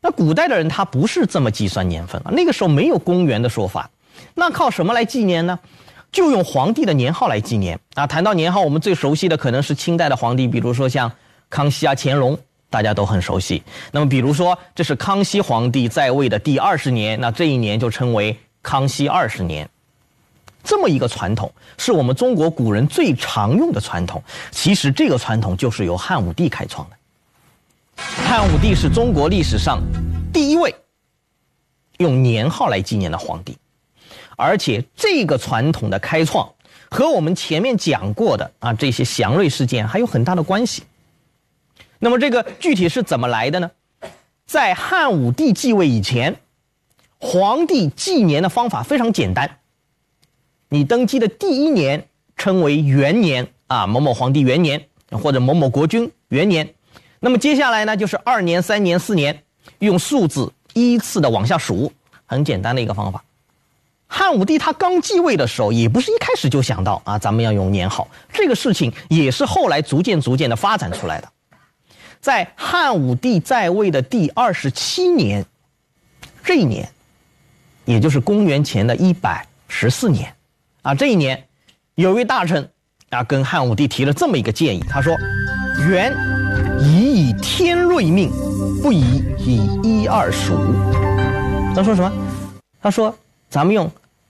那古代的人他不是这么计算年份啊，那个时候没有公元的说法，那靠什么来纪年呢？就用皇帝的年号来纪年啊。谈到年号，我们最熟悉的可能是清代的皇帝，比如说像康熙啊、乾隆，大家都很熟悉。那么比如说这是康熙皇帝在位的第20年，那这一年就称为康熙20年。这么一个传统是我们中国古人最常用的传统。其实这个传统就是由汉武帝开创的。汉武帝是中国历史上第一位用年号来纪年的皇帝。而且这个传统的开创和我们前面讲过的这些祥瑞事件还有很大的关系。那么这个具体是怎么来的呢？在汉武帝继位以前，皇帝纪年的方法非常简单，你登基的第一年称为元年某某皇帝元年，或者某某国君元年。那么接下来呢，就是2年、3年、4年，用数字依次的往下数，很简单的一个方法。汉武帝他刚继位的时候，也不是一开始就想到咱们要用年号，这个事情也是后来逐渐的发展出来的。在汉武帝在位的第27年，这一年，也就是公元前的114年这一年，有一位大臣跟汉武帝提了这么一个建议，他说：“元宜以天瑞命，不宜以1、2数。”他说什么？他说咱们用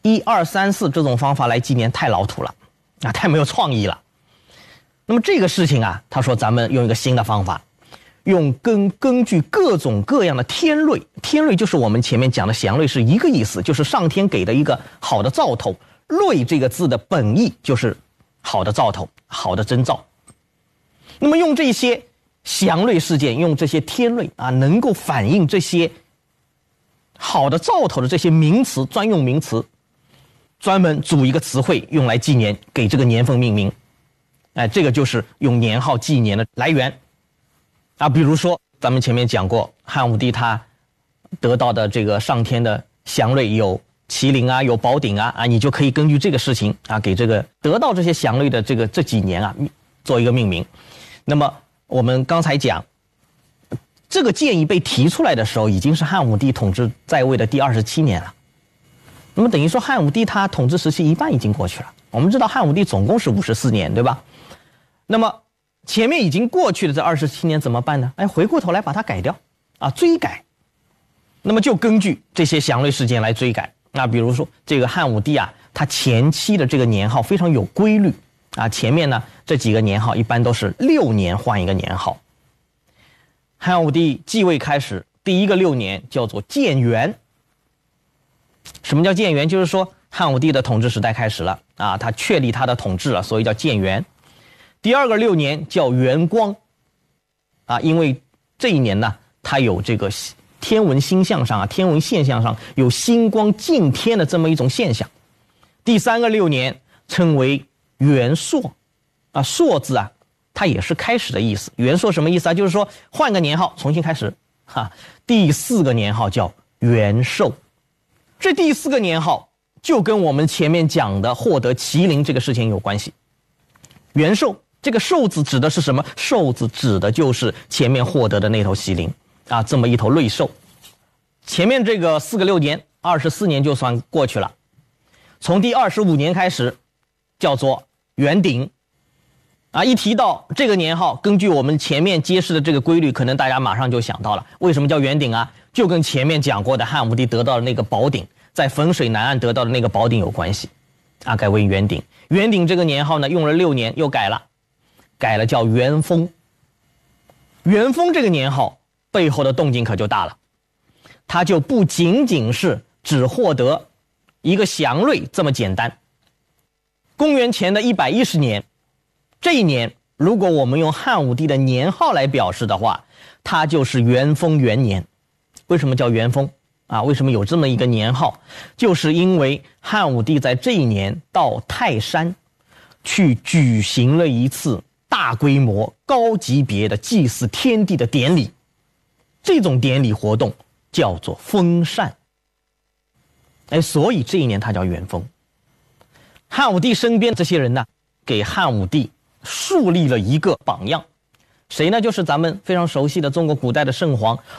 1、2、3、4这种方法来纪年太老土了太没有创意了。那么这个事情他说咱们用一个新的方法，用根据各种各样的天瑞，天瑞就是我们前面讲的祥瑞是一个意思，就是上天给的一个好的兆头。瑞这个字的本意就是好的兆头，好的征兆。那么用这些祥瑞事件，用这些天瑞能够反映这些好的兆头的这些名词，专用名词，专门组一个词汇用来纪年，给这个年份命名。这个就是用年号纪年的来源比如说咱们前面讲过，汉武帝他得到的这个上天的祥瑞有麒麟有宝鼎你就可以根据这个事情给这个得到这些祥瑞的这几年做一个命名。那么我们刚才讲这个建议被提出来的时候，已经是汉武帝统治在位的第27年了。那么等于说汉武帝他统治时期一半已经过去了。我们知道汉武帝总共是54年，对吧？那么前面已经过去的这27年怎么办呢？回过头来把它改掉追改。那么就根据这些祥瑞事件来追改。比如说这个汉武帝他前期的这个年号非常有规律前面呢这几个年号一般都是6年换一个年号。汉武帝继位开始第一个6年叫做建元。什么叫建元？就是说汉武帝的统治时代开始了他确立他的统治了，所以叫建元。第二个6年叫元光因为这一年呢他有这个天文星象上天文现象上有星光竞天的这么一种现象。第3个6年称为元朔朔字它也是开始的意思。元朔什么意思就是说换个年号重新开始第4个年号叫元寿。这第4个年号就跟我们前面讲的获得麒麟这个事情有关系。元寿这个寿字指的是什么？寿字指的就是前面获得的那头麒麟这么一头瑞兽。前面这个4个6年24年就算过去了。从第25年开始叫做元鼎一提到这个年号，根据我们前面揭示的这个规律，可能大家马上就想到了为什么叫元鼎就跟前面讲过的汉武帝得到的那个宝鼎，在汾水南岸得到的那个宝鼎有关系改为元鼎。元鼎这个年号呢用了6年又改了叫元丰。元丰这个年号背后的动静可就大了，它就不仅仅是只获得一个祥瑞这么简单。公元前的110年，这一年如果我们用汉武帝的年号来表示的话，它就是元丰元年。为什么叫元丰为什么有这么一个年号？就是因为汉武帝在这一年到泰山去举行了一次大规模高级别的祭祀天地的典礼。这种典礼活动叫做封禅所以这一年它叫元丰。汉武帝身边这些人呢给汉武帝树立了一个榜样。谁呢？就是咱们非常熟悉的中国古代的圣皇